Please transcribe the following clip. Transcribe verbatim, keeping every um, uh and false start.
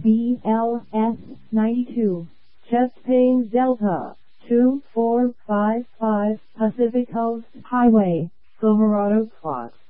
B L S ninety-two, Chest Pain Delta, two four five five, Pacific Coast Highway, Silverado Cross.